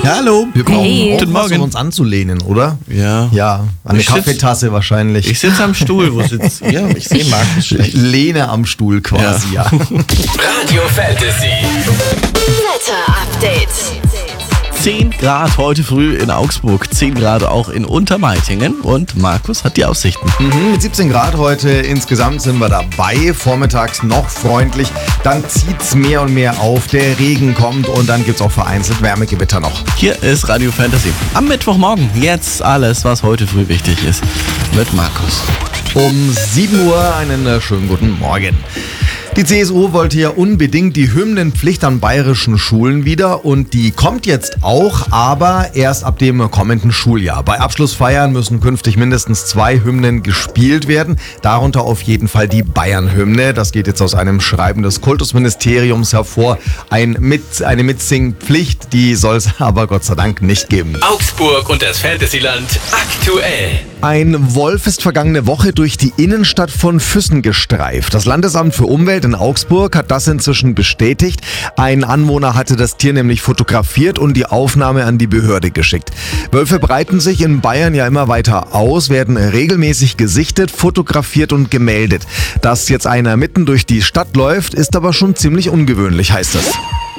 Hallo. Wir brauchen Hey. auch Guten was, Morgen. um uns anzulehnen, oder? Ja. Ja, eine Ich sitz- Kaffeetasse wahrscheinlich. Ich sitze am Stuhl. Wo sitzt ihr? Ich sehe Markus Ich schlecht. lehne am Stuhl quasi, ja. Radio Fantasy. Wetter-Update. 10 Grad heute früh in Augsburg, 10 Grad auch in Untermeitingen und Markus hat die Aussichten. Mit 17 Grad heute insgesamt sind wir dabei. Vormittags noch freundlich. Dann zieht's mehr und mehr auf. Der Regen kommt und dann gibt's auch vereinzelt Wärmegewitter noch. Hier ist Radio Fantasy. Am Mittwochmorgen jetzt alles, was heute früh wichtig ist, mit Markus. Um 7 Uhr einen schönen guten Morgen. Die CSU wollte ja unbedingt die Hymnenpflicht an bayerischen Schulen wieder und die kommt jetzt auch, aber erst ab dem kommenden Schuljahr. Bei Abschlussfeiern müssen künftig mindestens 2 Hymnen gespielt werden, darunter auf jeden Fall die Bayern-Hymne. Das geht jetzt aus einem Schreiben des Kultusministeriums hervor. Eine Mitsingpflicht, die soll es aber Gott sei Dank nicht geben. Augsburg und das Fantasyland aktuell. Ein Wolf ist vergangene Woche durch die Innenstadt von Füssen gestreift. Das Landesamt für Umwelt in Augsburg hat das inzwischen bestätigt. Ein Anwohner hatte das Tier nämlich fotografiert und die Aufnahme an die Behörde geschickt. Wölfe breiten sich in Bayern ja immer weiter aus, werden regelmäßig gesichtet, fotografiert und gemeldet. Dass jetzt einer mitten durch die Stadt läuft, ist aber schon ziemlich ungewöhnlich, heißt es.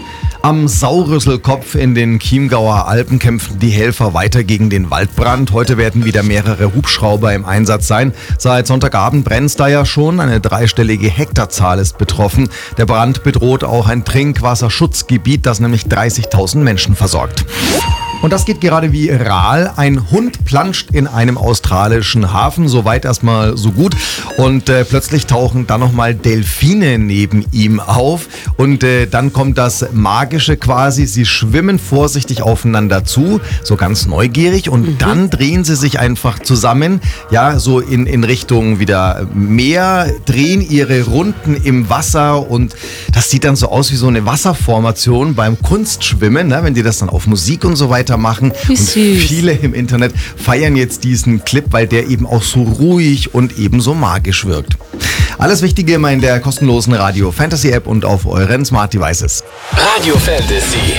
Am Saurüsselkopf in den Chiemgauer Alpen kämpfen die Helfer weiter gegen den Waldbrand. Heute werden wieder mehrere Hubschrauber im Einsatz sein. Seit Sonntagabend brennt's da ja schon. Eine 3-stellige Hektarzahl ist betroffen. Der Brand bedroht auch ein Trinkwasserschutzgebiet, das nämlich 30.000 Menschen versorgt. Und das geht gerade viral. Ein Hund planscht in einem australischen Hafen. Soweit erstmal so gut. Und plötzlich tauchen dann nochmal Delfine neben ihm auf. Und dann kommt das Magische quasi. Sie schwimmen vorsichtig aufeinander zu, so ganz neugierig. Und dann drehen sie sich einfach zusammen, ja, so in Richtung wieder Meer, drehen ihre Runden im Wasser. Und das sieht dann so aus wie so eine Wasserformation beim Kunstschwimmen, ne, wenn die das dann auf Musik und so weiter machen. Wie Und süß. viele im Internet feiern jetzt diesen Clip, weil der eben auch so ruhig und ebenso magisch wirkt. Alles Wichtige immer in der kostenlosen Radio Fantasy App und auf euren Smart Devices. Radio Fantasy.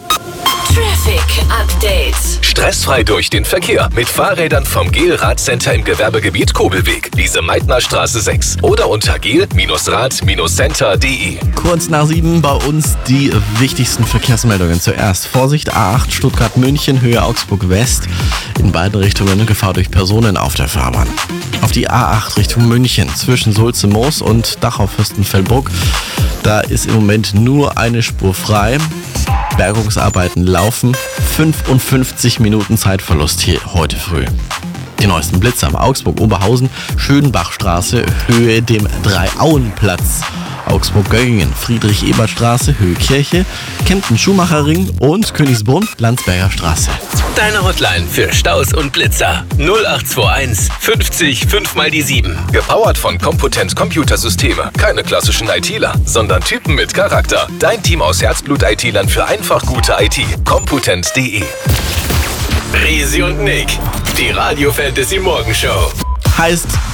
Traffic Update. Stressfrei durch den Verkehr mit Fahrrädern vom Gel-Rad-Center im Gewerbegebiet Kobelweg, Lise-Meitner-Straße 6 oder unter gel-rad-center.de. Kurz nach 7 bei uns die wichtigsten Verkehrsmeldungen. Zuerst Vorsicht, A8 Stuttgart-München, Höhe Augsburg West. In beiden Richtungen Gefahr durch Personen auf der Fahrbahn. Auf die A8 Richtung München zwischen Sulze-Moos und Dachau-Fürstenfeldbruck. Da ist im Moment nur eine Spur frei. Bergungsarbeiten laufen. 55 Minuten Zeitverlust hier heute früh. Die neuesten Blitze am Augsburg-Oberhausen, Schönbachstraße, Höhe dem Dreiauenplatz. Augsburg-Göggingen, Friedrich-Ebert-Straße, Höhe Kirche, Kempten-Schumacher-Ring und Königsbrunn, Landsberger Straße. Deine Hotline für Staus und Blitzer 0821 50 5 mal die 7. Gepowert von Compotent Computersysteme. Keine klassischen ITler, sondern Typen mit Charakter. Dein Team aus Herzblut-ITlern für einfach gute IT. Compotent.de. Resi und Nick, die Radio Fantasy Morgenshow. Heißt